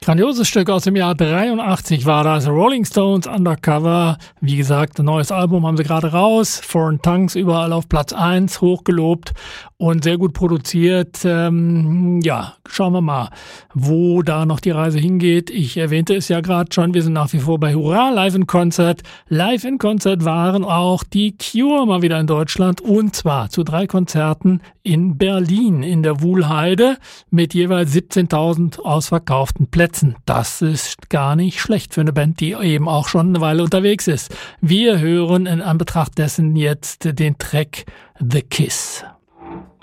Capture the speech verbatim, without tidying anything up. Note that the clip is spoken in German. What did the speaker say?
Grandioses Stück aus dem Jahr dreiundachtzig war das. Rolling Stones Undercover. Wie gesagt, ein neues Album haben sie gerade raus. Foreign Tongues überall auf Platz eins, hochgelobt und sehr gut produziert. Ähm, ja, schauen wir mal, wo da noch die Reise hingeht. Ich erwähnte es ja gerade schon, wir sind nach wie vor bei Hurra, Live in Concert. Live in Concert waren auch die Cure mal wieder in Deutschland und zwar zu drei Konzerten in Berlin in der Wuhlheide mit jeweils siebzehntausend ausverkauften Plätzen. Das ist gar nicht schlecht für eine Band, die eben auch schon eine Weile unterwegs ist. Wir hören in Anbetracht dessen jetzt den Track The Kiss.